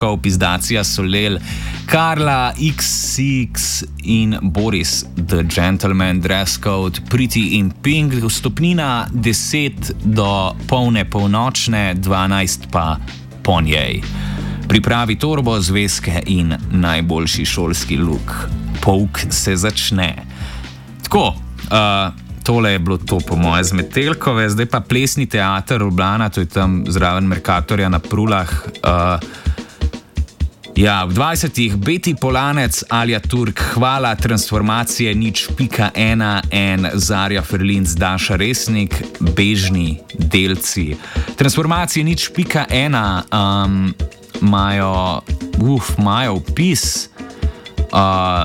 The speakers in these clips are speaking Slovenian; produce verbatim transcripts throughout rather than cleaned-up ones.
Pizdacija Solel, Karla iks iks in Boris The Gentleman, Dress Code, Pretty in Pink, vstopnina deset do polne polnočne, dvanajst pa po njej. Pripravi torbo, zvezke in najboljši šolski luk. Pouk se začne. Tako, uh, tole je bilo to po moje z Metelkove, zdaj pa Plesni teater Ljubljana, to je tam zraven Merkatorja na Prulah. Uh, Ja, v dvajsetih Beti Polanec, Alja Turk, Hvala, Transformacije, nič pika ena, en, Zarja Ferlinc, Daša Resnik, Bežni delci. Transformacije, nič pika ena, um, imajo, uf, imajo vpis, uh,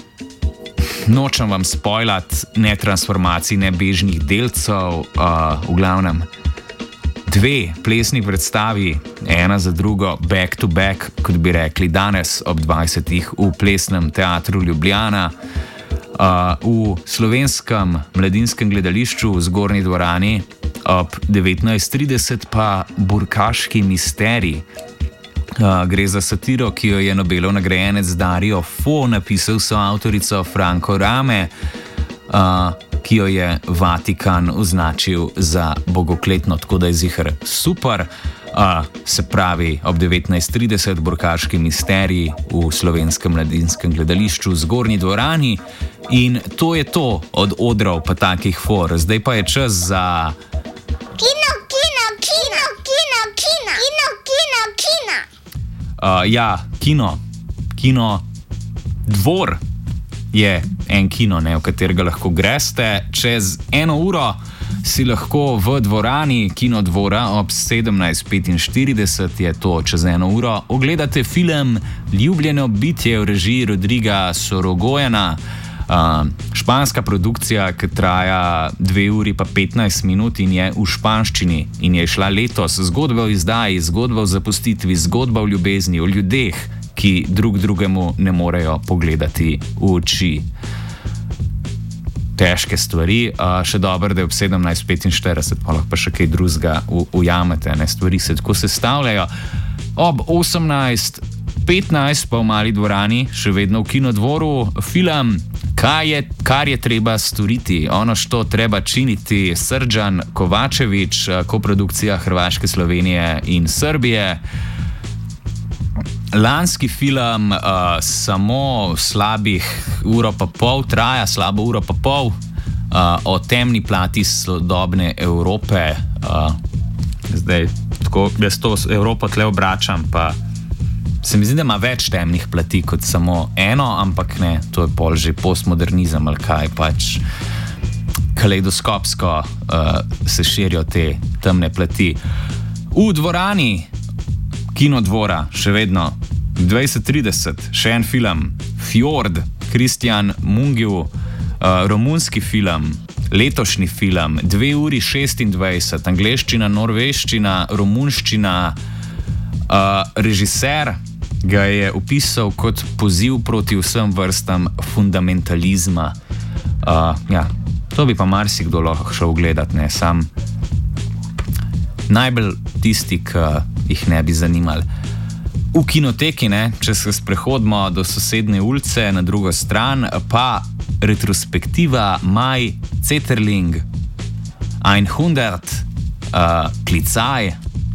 nočem vam spoilati, ne transformacij, ne bežnih delcev, uh, v glavnem. Dve plesni predstavi, ena za drugo, back to back, kot bi rekli danes ob dvajsetih v Plesnem teatru Ljubljana, uh, v Slovenskem mladinskem gledališču v Zgornji dvorani ob devetnajst trideset pa Burkaški misterij. Uh, gre za satiro, ki jo je Nobelov nagrajenec Dario Fo napisal s soavtorico Franko Rame, uh, ki jo je Vatikan označil za bogokletno, tako da je ziher super. Uh, se pravi, ob devetnajst trideset Burkaški misterij v Slovenskem mladinskem gledališču v Zgornji dvorani in to je to od odrov pa takih for. Zdaj pa je čas za... Kino, kino, kino, kino, kino, kino, kino, kino. Uh, ja, kino, kino, dvor je en kino, ne, v katerega lahko greste. Čez eno uro si lahko v dvorani Kino dvora ob sedemnajst petinštirideset, je to čez eno uro, ogledate film Ljubljeno bitje v režiji Rodriga Sorogojana. Uh, španska produkcija, ki traja dve uri pa petnajst minut in je v španščini in je šla letos. Zgodba o izdaji, zgodba o zapustitvi, zgodba o ljubezni, o ljudeh, ki drug drugemu ne morejo pogledati v oči. Težke stvari, uh, še dobro, da je ob sedemnajst petinštirideset, pa lahko pa še kaj drugega ujamete, ne, stvari se tako sestavljajo. Ob osemnajst petnajst pa v Mali dvorani, še vedno v Kinodvoru, film Kaj je, kar je treba storiti, ono što treba činiti, Srđan Kovačević, koprodukcija Hrvaške, Slovenije in Srbije. Lanski film uh, samo slabih uro pa pol traja, slabo uro pa pol, uh, o temni plati sodobne Evrope. Uh, zdaj, tako, jaz to Evropo tle obračam, pa se mi zdi, da ima več temnih plati kot samo eno, ampak ne, to je pol že postmodernizem ali kaj, pač kaleidoskopsko uh, se širijo te temne plati. V dvorani Kinodvora, še vedno, dvajset trideset, še en film, Fjord, Kristjan Mungiu, uh, romunski film, letošnji film, dve uri šestindvajset, angleščina, norveščina, romunščina, uh, režiser ga je opisal kot poziv proti vsem vrstam fundamentalizma. Uh, ja, to bi pa marsikdo lahko šel gledat, ne, sam najbolj tisti, ki jih ne bi zanimali. V kinoteki, ne, če se sprehodimo do sosednje ulice na drugo stran, pa retrospektiva Maj Zetterling, hundert, uh, Klicaj,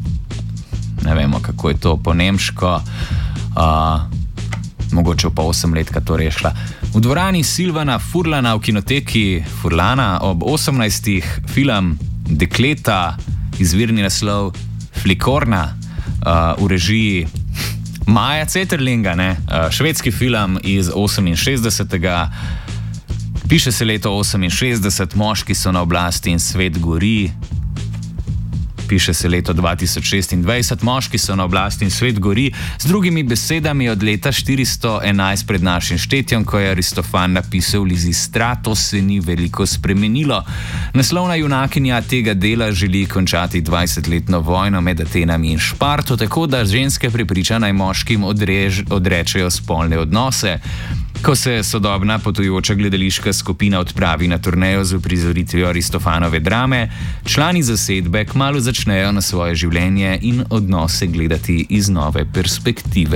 ne vemo, kako je to po nemško, uh, mogoče pa osem let, ka to rešila. V dvorani Silvana Furlana v kinoteki Furlana ob osemnajstih film Dekleta, izvirni naslov Flikorna, uh, v režiji Maja Zetterlinga, ne, uh, švedski film iz oseminšestdesetega. Piše se leto oseminšestdeset, moški so na oblasti in svet gori. Piše se leto dva tisoč šestindvajset, moški so na oblasti in svet gori. Z drugimi besedami, od leta štiristo enajst pred našim štetjem, ko je Aristofan napisal Lizistrat, se ni veliko spremenilo. Naslovna junakinja tega dela želi končati dvajsetletno vojno med Atenami in Šparto, tako da ženske prepriča, naj moškim odrež, odrečejo spolne odnose. Ko se sodobna potujoča gledališka skupina odpravi na turnejo z uprizoritvijo Aristofanove drame, člani zasedbe kmalu začnejo na svoje življenje in odnose gledati iz nove perspektive.